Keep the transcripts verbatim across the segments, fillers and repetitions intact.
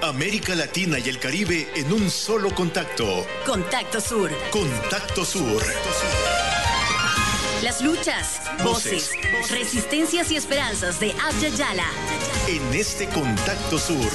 América Latina y el Caribe en un solo contacto. Contacto Sur. Contacto Sur. Las luchas, voces, voces, resistencias y esperanzas de Abya Yala. En este Contacto Sur.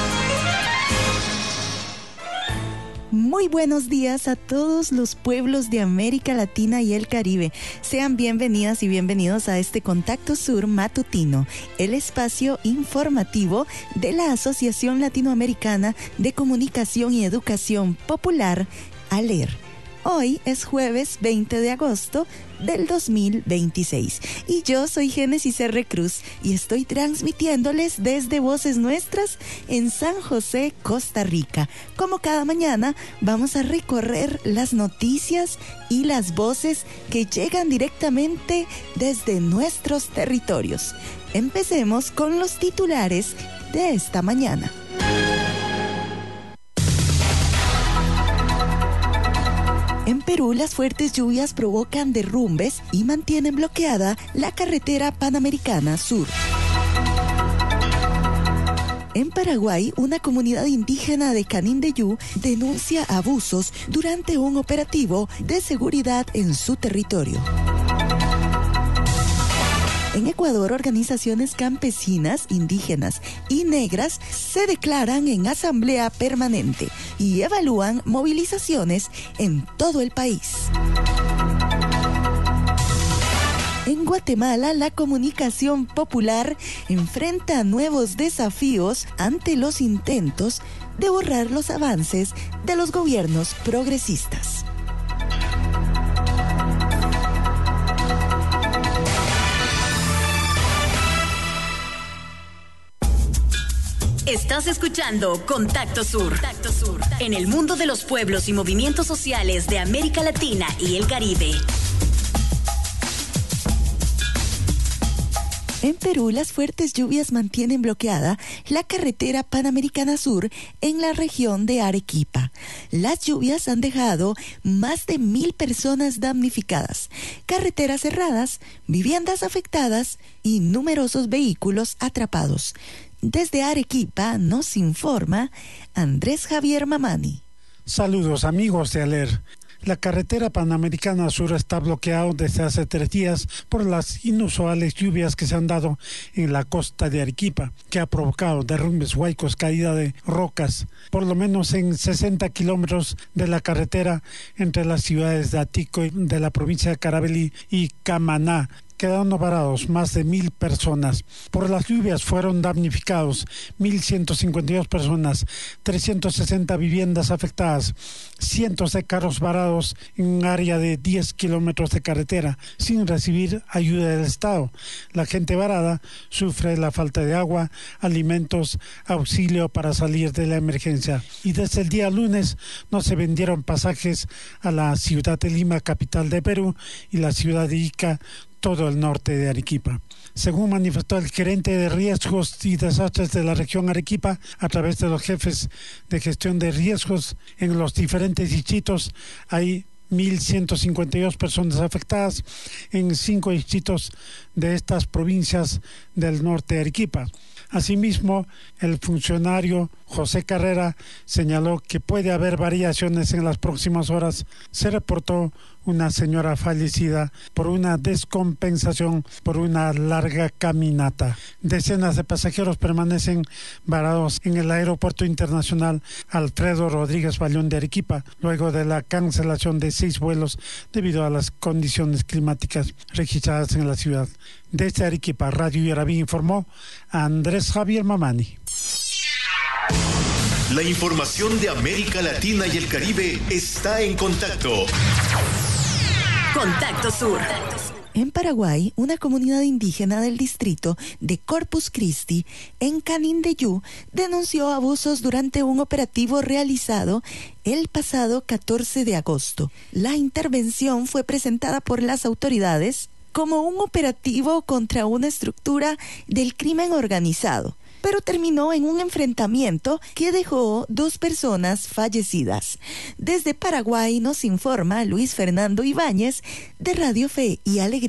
Muy buenos días a todos los pueblos de América Latina y el Caribe. Sean bienvenidas y bienvenidos a este Contacto Sur matutino, el espacio informativo de la Asociación Latinoamericana de Comunicación y Educación Popular, ALER. Hoy es jueves veinte de agosto del dos mil veintiséis y yo soy Génesis R. Cruz y estoy transmitiéndoles desde Voces Nuestras en San José, Costa Rica. Como cada mañana vamos a recorrer las noticias y las voces que llegan directamente desde nuestros territorios. Empecemos con los titulares de esta mañana. En Perú, las fuertes lluvias provocan derrumbes y mantienen bloqueada la carretera Panamericana Sur. En Paraguay, una comunidad indígena de Canindeyú denuncia abusos durante un operativo de seguridad en su territorio. En Ecuador, organizaciones campesinas, indígenas y negras se declaran en asamblea permanente y evalúan movilizaciones en todo el país. En Guatemala, la comunicación popular enfrenta nuevos desafíos ante los intentos de borrar los avances de los gobiernos progresistas. Estás escuchando Contacto Sur. Contacto Sur. En el mundo de los pueblos y movimientos sociales de América Latina y el Caribe. En Perú, las fuertes lluvias mantienen bloqueada la carretera Panamericana Sur en la región de Arequipa. Las lluvias han dejado más de mil personas damnificadas, carreteras cerradas, viviendas afectadas y numerosos vehículos atrapados. Desde Arequipa nos informa Andrés Javier Mamani. Saludos amigos de ALER. La carretera Panamericana Sur está bloqueada desde hace tres días por las inusuales lluvias que se han dado en la costa de Arequipa, que ha provocado derrumbes, huaicos, caída de rocas, por lo menos en sesenta kilómetros de la carretera entre las ciudades de Atico de la provincia de Carabelí y Camaná. Quedaron varados más de mil personas. Por las lluvias fueron damnificados mil ciento cincuenta y dos personas, trescientas sesenta viviendas afectadas, cientos de carros varados en un área de diez kilómetros de carretera sin recibir ayuda del Estado. La gente varada sufre la falta de agua, alimentos, auxilio para salir de la emergencia. Y desde el día lunes no se vendieron pasajes a la ciudad de Lima, capital de Perú, y la ciudad de Ica, todo el norte de Arequipa. Según manifestó el gerente de riesgos y desastres de la región Arequipa, a través de los jefes de gestión de riesgos en los diferentes distritos, hay mil ciento cincuenta y dos personas afectadas en cinco distritos de estas provincias del norte de Arequipa. Asimismo, el funcionario José Carrera señaló que puede haber variaciones en las próximas horas. Se reportó una señora fallecida por una descompensación por una larga caminata. Decenas de pasajeros permanecen varados en el Aeropuerto Internacional Alfredo Rodríguez Bayón de Arequipa, luego de la cancelación de seis vuelos debido a las condiciones climáticas registradas en la ciudad. Desde Arequipa, Radio Yarabí informó a Andrés Javier Mamani. La información de América Latina y el Caribe está en contacto. Contacto Sur. En Paraguay, una comunidad indígena del distrito de Corpus Christi, en Canindeyú, denunció abusos durante un operativo realizado el pasado catorce de agosto. La intervención fue presentada por las autoridades como un operativo contra una estructura del crimen organizado, pero terminó en un enfrentamiento que dejó dos personas fallecidas. Desde Paraguay nos informa Luis Fernando Ibáñez de Radio Fe y Alegría.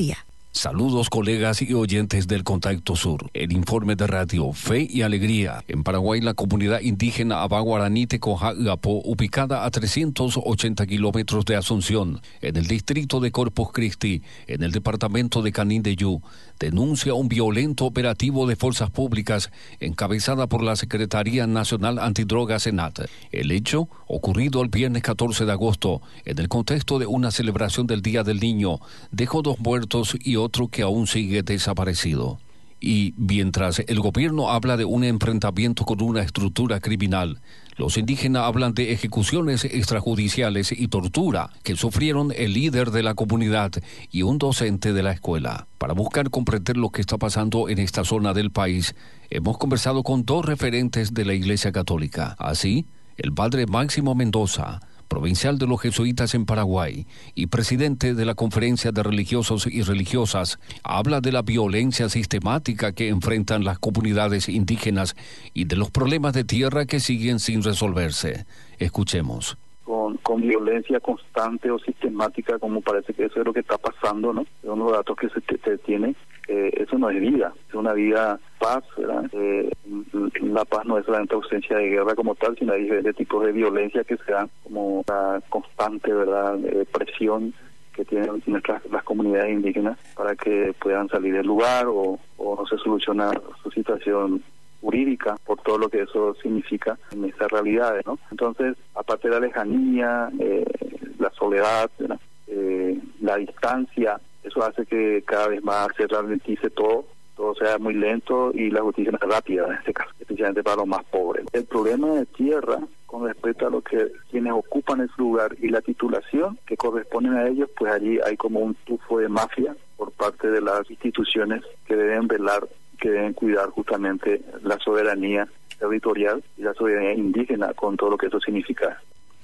Saludos colegas y oyentes del Contacto Sur. El informe de radio Fe y Alegría. En Paraguay, la comunidad indígena Abaguaraní Tecoja Uapó, ubicada a trescientos ochenta kilómetros de Asunción, en el distrito de Corpus Christi, en el departamento de Canindeyú, denuncia un violento operativo de fuerzas públicas encabezada por la Secretaría Nacional Antidrogas SENAT. El hecho, ocurrido el viernes catorce de agosto, en el contexto de una celebración del Día del Niño, dejó dos muertos y otro que aún sigue desaparecido. Y mientras el gobierno habla de un enfrentamiento con una estructura criminal, los indígenas hablan de ejecuciones extrajudiciales y tortura que sufrieron el líder de la comunidad y un docente de la escuela. Para buscar comprender lo que está pasando en esta zona del país, hemos conversado con dos referentes de la Iglesia Católica. Así, el padre Máximo Mendoza, provincial de los jesuitas en Paraguay y presidente de la Conferencia de Religiosos y Religiosas, habla de la violencia sistemática que enfrentan las comunidades indígenas y de los problemas de tierra que siguen sin resolverse. Escuchemos. Con, con violencia constante o sistemática, como parece que eso es lo que está pasando, ¿no? Son los datos que se, se tienen. Eh, eso no es vida, es una vida paz, ¿verdad? Eh, la paz no es solamente ausencia de guerra como tal, sino hay diferentes tipos de violencia que se dan, como la constante, ¿verdad?, eh, presión que tienen nuestras las comunidades indígenas para que puedan salir del lugar o, o no se soluciona su situación jurídica por todo lo que eso significa en estas realidades, ¿no? Entonces, aparte de la lejanía, eh, la soledad, eh, la distancia, eso hace que cada vez más se ralentice todo, todo sea muy lento y la justicia no es rápida en este caso, especialmente para los más pobres. El problema de tierra con respecto a lo que quienes ocupan ese lugar y la titulación que corresponden a ellos, pues allí hay como un tufo de mafia por parte de las instituciones que deben velar, que deben cuidar justamente la soberanía territorial y la soberanía indígena con todo lo que eso significa.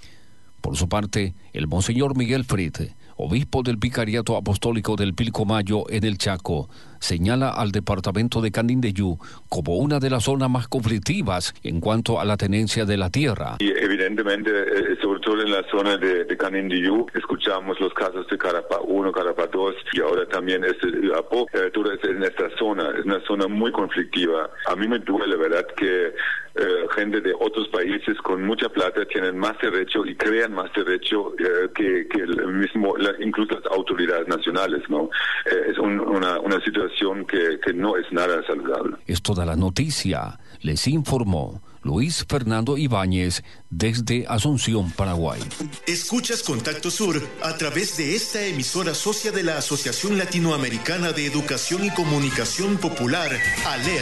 Por su parte, el monseñor Miguel Frit, obispo del Vicariato Apostólico del Pilcomayo en el Chaco, señala al departamento de Canindeyú como una de las zonas más conflictivas en cuanto a la tenencia de la tierra. Y evidentemente, eh, sobre todo en la zona de, de Canindeyú, escuchamos los casos de Carapá uno, Carapá dos y ahora también este Uapó, eh, todo es en esta zona, es una zona muy conflictiva. A mí me duele, ¿verdad?, que eh, gente de otros países con mucha plata tienen más derecho y crean más derecho eh, que, que el mismo, la, incluso las autoridades nacionales, ¿no? Eh, es un, una, una situación que, que no es nada saludable. Es toda la noticia, les informó Luis Fernando Ibáñez desde Asunción, Paraguay. Escuchas Contacto Sur a través de esta emisora socia de la Asociación Latinoamericana de Educación y Comunicación Popular, ALER.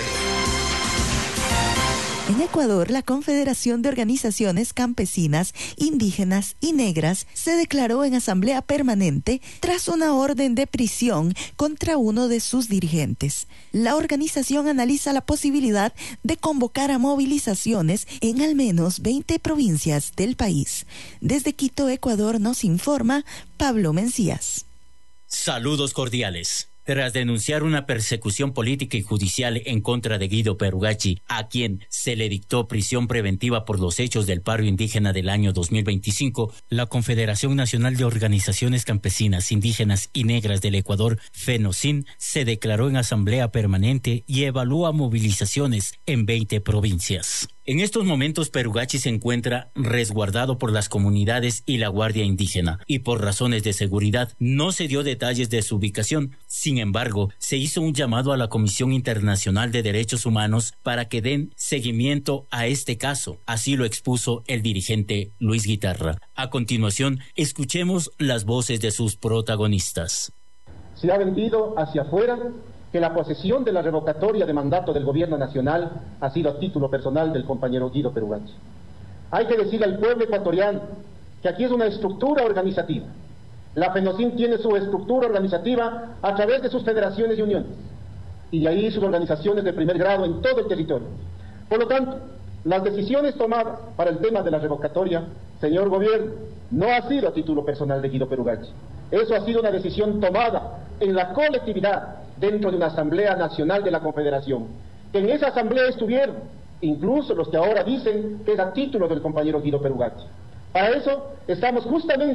En Ecuador, la Confederación de Organizaciones Campesinas, Indígenas y Negras se declaró en asamblea permanente tras una orden de prisión contra uno de sus dirigentes. La organización analiza la posibilidad de convocar a movilizaciones en al menos veinte provincias del país. Desde Quito, Ecuador, nos informa Pablo Mencías. Saludos cordiales. Tras denunciar una persecución política y judicial en contra de Guido Perugachi, a quien se le dictó prisión preventiva por los hechos del paro indígena del año dos mil veinticinco, la Confederación Nacional de Organizaciones Campesinas, Indígenas y Negras del Ecuador, FENOCIN, se declaró en asamblea permanente y evalúa movilizaciones en veinte provincias. En estos momentos, Perugachi se encuentra resguardado por las comunidades y la Guardia Indígena, y por razones de seguridad no se dio detalles de su ubicación. Sin embargo, se hizo un llamado a la Comisión Internacional de Derechos Humanos para que den seguimiento a este caso. Así lo expuso el dirigente Luis Guitarra. A continuación, escuchemos las voces de sus protagonistas. Se ha vendido hacia afuera que la posesión de la revocatoria de mandato del gobierno nacional ha sido a título personal del compañero Guido Perugachi. Hay que decirle al pueblo ecuatoriano que aquí es una estructura organizativa. La FENOCIN tiene su estructura organizativa a través de sus federaciones y uniones, y de ahí sus organizaciones de primer grado en todo el territorio. Por lo tanto, las decisiones tomadas para el tema de la revocatoria, señor gobierno, no ha sido a título personal de Guido Perugachi. Eso ha sido una decisión tomada en la colectividad dentro de una Asamblea Nacional de la Confederación. Que en esa asamblea estuvieron incluso los que ahora dicen que es a título del compañero Guido Perugachi. Para eso estamos justamente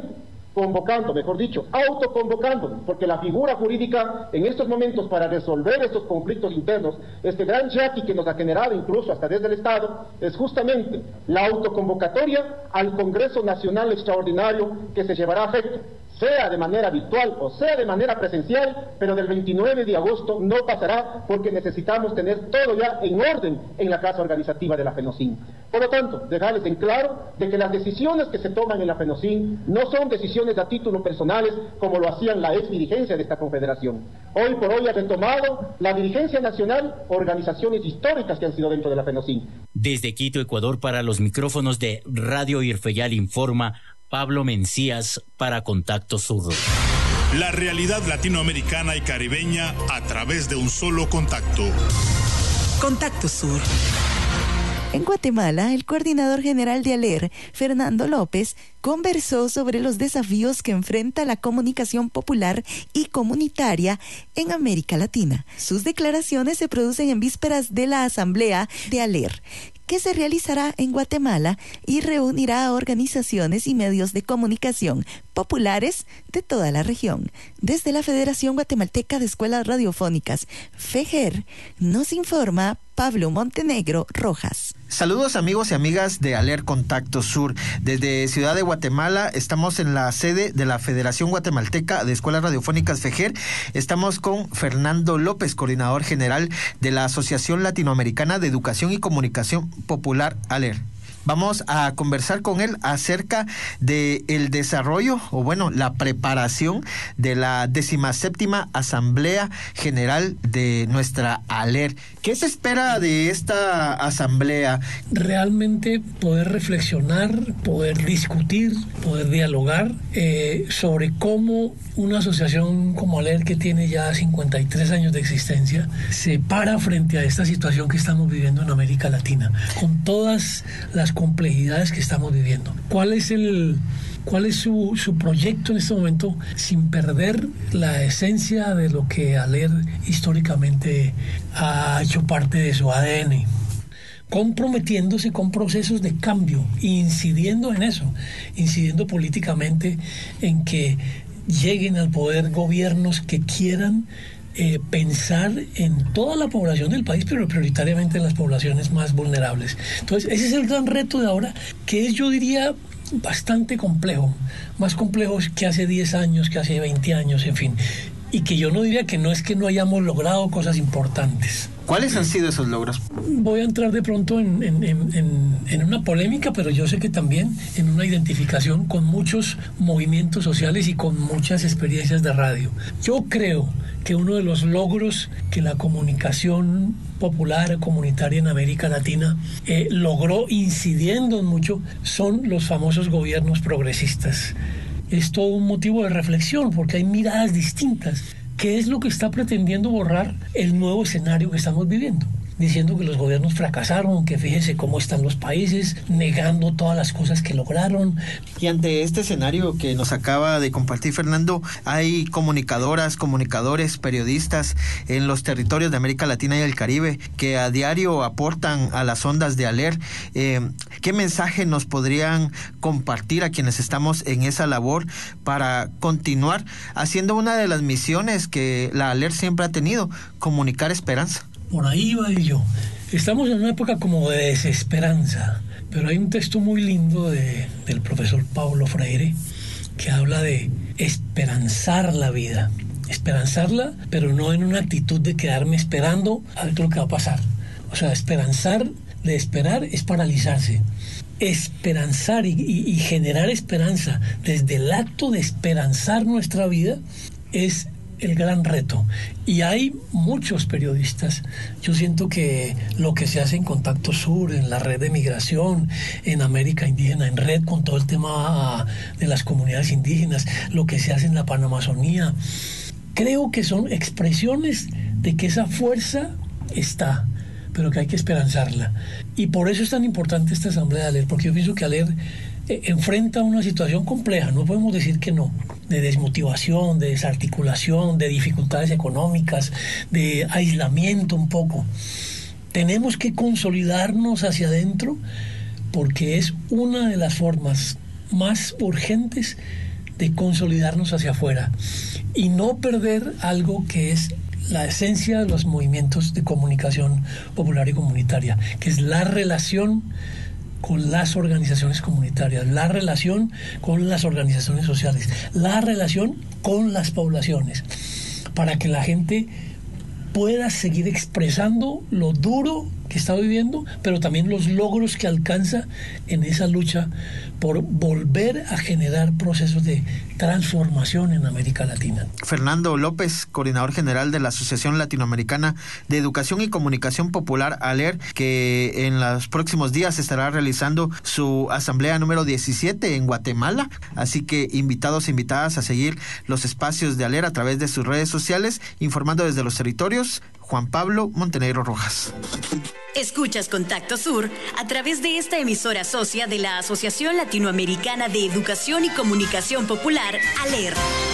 convocando, mejor dicho, autoconvocando, porque la figura jurídica en estos momentos para resolver estos conflictos internos, este gran yaqui que nos ha generado incluso hasta desde el Estado, es justamente la autoconvocatoria al Congreso Nacional Extraordinario que se llevará a efecto, sea de manera virtual o sea de manera presencial, pero del veintinueve de agosto no pasará porque necesitamos tener todo ya en orden en la casa organizativa de la FENOCIN. Por lo tanto, dejarles en claro de que las decisiones que se toman en la FENOCIN no son decisiones a título personales como lo hacían la ex dirigencia de esta confederación. Hoy por hoy ha retomado la dirigencia nacional organizaciones históricas que han sido dentro de la FENOCIN. Desde Quito, Ecuador, para los micrófonos de Radio Irfeyal informa Pablo Mencías para Contacto Sur. La realidad latinoamericana y caribeña a través de un solo contacto. Contacto Sur. En Guatemala, el coordinador general de ALER, Fernando López, conversó sobre los desafíos que enfrenta la comunicación popular y comunitaria en América Latina. Sus declaraciones se producen en vísperas de la asamblea de ALER, que se realizará en Guatemala y reunirá a organizaciones y medios de comunicación populares de toda la región. Desde la Federación Guatemalteca de Escuelas Radiofónicas, FEGER, nos informa Pablo Montenegro Rojas. Saludos amigos y amigas de ALER Contacto Sur. Desde Ciudad de Guatemala estamos en la sede de la Federación Guatemalteca de Escuelas Radiofónicas FEGER. Estamos con Fernando López, coordinador general de la Asociación Latinoamericana de Educación y Comunicación Popular ALER. Vamos a conversar con él acerca de el desarrollo, o bueno, la preparación de la decimaséptima Asamblea General de nuestra ALER. ¿Qué se espera de esta asamblea? Realmente poder reflexionar, poder discutir, poder dialogar eh, sobre cómo una asociación como ALER, que tiene ya cincuenta y tres años de existencia, se para frente a esta situación que estamos viviendo en América Latina, con todas las complejidades que estamos viviendo. ¿Cuál es el cuál es su, su proyecto en este momento, sin perder la esencia de lo que ALER históricamente ha hecho parte de su A D N? Comprometiéndose con procesos de cambio, incidiendo en eso, incidiendo políticamente en que lleguen al poder gobiernos que quieran Eh, pensar en toda la población del país, pero prioritariamente en las poblaciones más vulnerables. Entonces, ese es el gran reto de ahora, que es, yo diría, bastante complejo, más complejo que hace diez años, que hace veinte años, en fin, y que yo no diría que no es que no hayamos logrado cosas importantes. ¿Cuáles han sido esos logros? Voy a entrar de pronto en, en, en, en una polémica, pero yo sé que también en una identificación con muchos movimientos sociales y con muchas experiencias de radio. Yo creo que uno de los logros que la comunicación popular, comunitaria en América Latina eh, logró, incidiendo en mucho, son los famosos gobiernos progresistas. Es todo un motivo de reflexión porque hay miradas distintas. ¿Qué es lo que está pretendiendo borrar el nuevo escenario que estamos viviendo? Diciendo que los gobiernos fracasaron, que fíjese cómo están los países, negando todas las cosas que lograron. Y ante este escenario que nos acaba de compartir Fernando, hay comunicadoras, comunicadores, periodistas en los territorios de América Latina y el Caribe que a diario aportan a las ondas de ALER. Eh, ¿Qué mensaje nos podrían compartir a quienes estamos en esa labor para continuar haciendo una de las misiones que la ALER siempre ha tenido, comunicar esperanza? Por ahí va yo. Estamos en una época como de desesperanza, pero hay un texto muy lindo de, del profesor Paulo Freire que habla de esperanzar la vida. Esperanzarla, pero no en una actitud de quedarme esperando a ver lo que va a pasar. O sea, esperanzar, de esperar es paralizarse. Esperanzar y, y, y generar esperanza desde el acto de esperanzar nuestra vida es el gran reto. Y hay muchos periodistas. Yo siento que lo que se hace en Contacto Sur, en la red de migración, en América Indígena, en red con todo el tema de las comunidades indígenas, lo que se hace en la Panamazonía, creo que son expresiones de que esa fuerza está, pero que hay que esperanzarla. Y por eso es tan importante esta asamblea de ALER, porque yo pienso que ALER eh, enfrenta una situación compleja, no podemos decir que no, de desmotivación, de desarticulación, de dificultades económicas, de aislamiento un poco. Tenemos que consolidarnos hacia adentro porque es una de las formas más urgentes de consolidarnos hacia afuera y no perder algo que es la esencia de los movimientos de comunicación popular y comunitaria, que es la relación con las organizaciones comunitarias, la relación con las organizaciones sociales, la relación con las poblaciones, para que la gente pueda seguir expresando lo duro que está viviendo, pero también los logros que alcanza en esa lucha por volver a generar procesos de transformación en América Latina. Fernando López, coordinador general de la Asociación Latinoamericana de Educación y Comunicación Popular, ALER, que en los próximos días estará realizando su asamblea número diecisiete en Guatemala, así que invitados e invitadas a seguir los espacios de ALER a través de sus redes sociales, informando desde los territorios, Juan Pablo Montenegro Rojas. Escuchas Contacto Sur a través de esta emisora socia de la Asociación Latinoamericana de Educación y Comunicación Popular, ALER.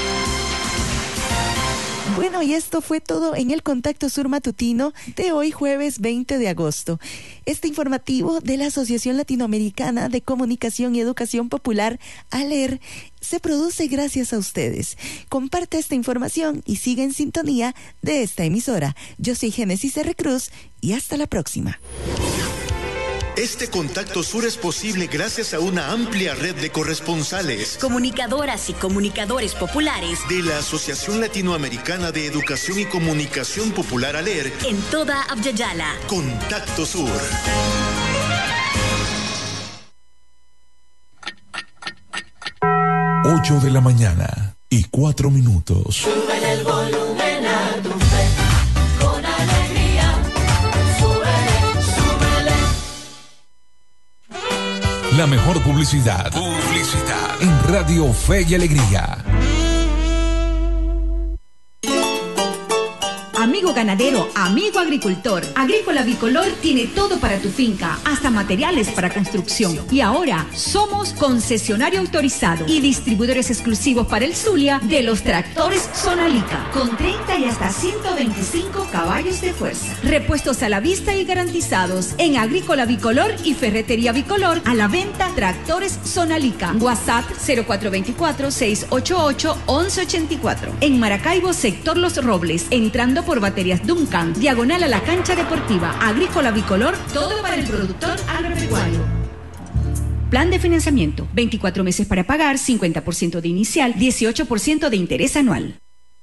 Bueno, y esto fue todo en el Contacto Sur matutino de hoy, jueves veinte de agosto. Este informativo de la Asociación Latinoamericana de Comunicación y Educación Popular, ALER, se produce gracias a ustedes. Comparte esta información y sigue en sintonía de esta emisora. Yo soy Génesis R. Cruz y hasta la próxima. Este Contacto Sur es posible gracias a una amplia red de corresponsales, comunicadoras y comunicadores populares de la Asociación Latinoamericana de Educación y Comunicación Popular, ALER, en toda Abya-Yala. Contacto Sur. Ocho de la mañana y cuatro minutos. Súbele el volumen a tu fe, con alegría. Súbele, súbele. La mejor publicidad. Publicidad. En Radio Fe y Alegría. Amigo ganadero, amigo agricultor, Agrícola Bicolor tiene todo para tu finca, hasta materiales para construcción. Y ahora somos concesionario autorizado y distribuidores exclusivos para el Zulia de los tractores Sonalica, con treinta y hasta ciento veinticinco caballos de fuerza. Repuestos a la vista y garantizados en Agrícola Bicolor y Ferretería Bicolor. A la venta, tractores Sonalica. WhatsApp cero cuatro dos cuatro, seis ocho ocho, once ochenta y cuatro. En Maracaibo, sector Los Robles, entrando por Baterías Duncan, diagonal a la cancha deportiva. Agrícola Bicolor, todo para el productor agropecuario. Plan de financiamiento, veinticuatro meses para pagar, cincuenta por ciento de inicial, dieciocho por ciento de interés anual.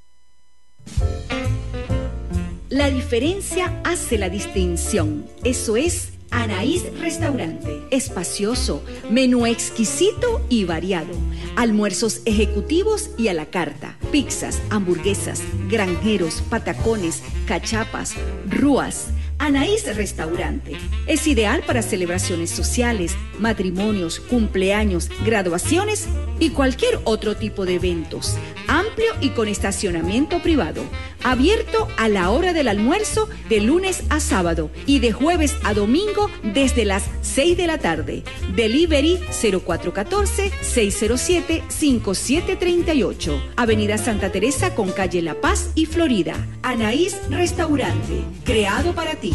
La diferencia hace la distinción. Eso es Anaís Restaurante. Espacioso, menú exquisito y variado. Almuerzos ejecutivos y a la carta. Pizzas, hamburguesas, granjeros, patacones, cachapas, rúas. Anaís Restaurante es ideal para celebraciones sociales, matrimonios, cumpleaños, graduaciones y cualquier otro tipo de eventos. Amplio y con estacionamiento privado. Abierto a la hora del almuerzo de lunes a sábado y de jueves a domingo desde las seis de la tarde. Delivery cero cuatro uno cuatro, seis cero siete, cinco siete tres ocho. Avenida Santa Teresa con calle La Paz y Florida. Anaís Restaurante, creado para ti.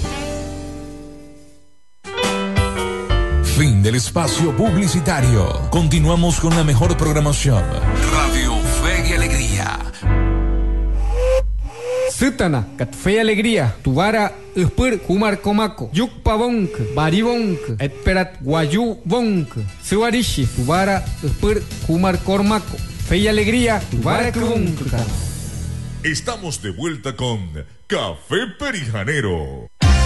Fin del espacio publicitario. Continuamos con la mejor programación. Radio Fe y Alegría. Sutana, kat Fe y Alegría, tuvara uspur kumar komako, yuk pavonk, baribonk, etperat guayu bonk, suarishi, tuvara uspur kumar kormako, Fe y Alegría, tuvara kubonk. Estamos de vuelta con Café Perijanero.